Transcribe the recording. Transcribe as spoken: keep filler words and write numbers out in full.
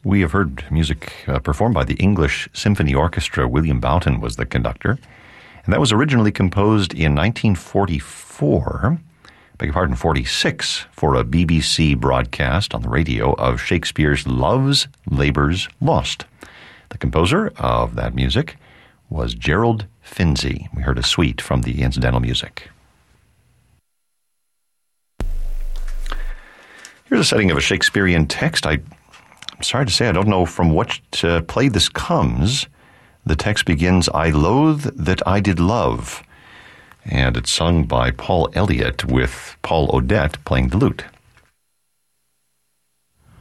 We have heard music uh, performed by the English Symphony Orchestra. William Boughton was the conductor. And that was originally composed in nineteen forty-four, beg your pardon, forty-six, for a B B C broadcast on the radio of Shakespeare's Love's Labour's Lost. The composer of that music was Gerald Finzi. We heard a suite from the incidental music. Here's a setting of a Shakespearean text. I, I'm sorry to say I don't know from what uh, play this comes. The text begins, "I loathe that I did love," and it's sung by Paul Elliott with Paul Odette playing the lute.